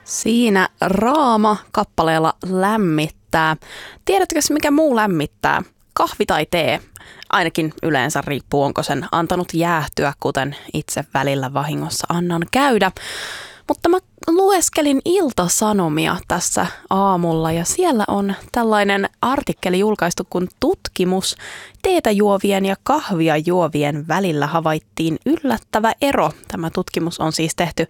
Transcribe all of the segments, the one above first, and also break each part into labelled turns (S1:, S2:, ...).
S1: Siinä Raama kappaleella lämmittää. Tiedätkö, mikä muu lämmittää? Kahvi tai tee? Ainakin yleensä riippuu, onko sen antanut jäähtyä, kuten itse välillä vahingossa annan käydä. Mutta mä lueskelin Ilta-Sanomia tässä aamulla ja siellä on tällainen artikkeli julkaistu, kun tutkimus teetä juovien ja kahvia juovien välillä havaittiin yllättävä ero. Tämä tutkimus on siis tehty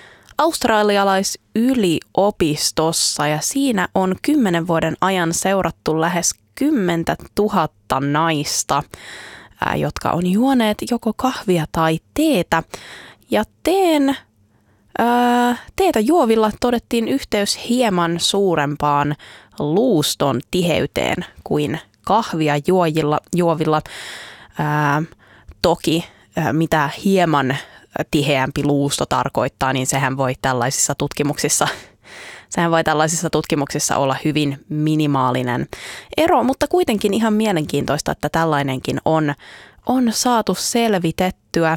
S1: australialaisyliopistossa ja siinä on 10 vuoden ajan seurattu lähes 10 000 naista, jotka on juoneet joko kahvia tai teetä. Ja teetä juovilla todettiin yhteys hieman suurempaan luuston tiheyteen kuin kahvia juovilla. Toki mitä hieman tiheämpi luusto tarkoittaa, niin sehän voi tällaisissa tutkimuksissa olla hyvin minimaalinen ero, mutta kuitenkin ihan mielenkiintoista, että tällainenkin on saatu selvitettyä.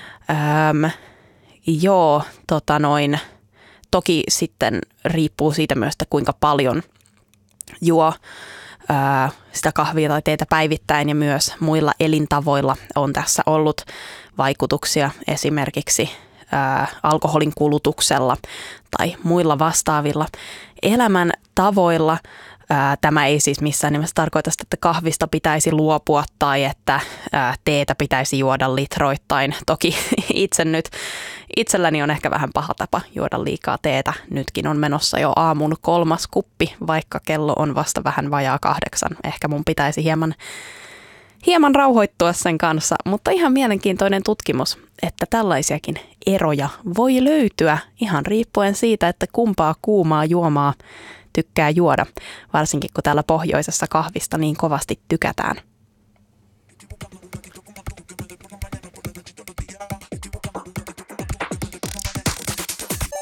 S1: Toki sitten riippuu siitä myös, että kuinka paljon juo sitä kahvia tai teetä päivittäin ja myös muilla elintavoilla on tässä ollut vaikutuksia esimerkiksi alkoholin kulutuksella tai muilla vastaavilla elämäntavoilla. Tämä ei siis missään nimessä tarkoita sitä, että kahvista pitäisi luopua tai että teetä pitäisi juoda litroittain. Toki itselläni on ehkä vähän paha tapa juoda liikaa teetä. Nytkin on menossa jo aamun 3. kuppi, vaikka kello on vasta vähän vajaa 8. Ehkä mun pitäisi hieman rauhoittua sen kanssa, mutta ihan mielenkiintoinen tutkimus, että tällaisiakin eroja voi löytyä ihan riippuen siitä, että kumpaa kuumaa juomaa tykkää juoda, varsinkin kun täällä pohjoisessa kahvista niin kovasti tykätään.